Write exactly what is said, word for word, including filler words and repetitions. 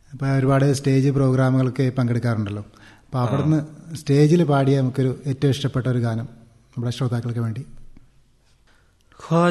ഇപ്പോൾ ഒരുപാട് സ്റ്റേജ് പ്രോഗ്രാമുകൾക്ക് പങ്കെടുക്കാറുണ്ടല്ലോ. അപ്പോൾ അവിടുന്ന് സ്റ്റേജിൽ പാടിയ നമുക്കൊരു ഏറ്റവും ഇഷ്ടപ്പെട്ട ഒരു ഗാനം നമ്മുടെ ശ്രോതാക്കൾക്ക് വേണ്ടി.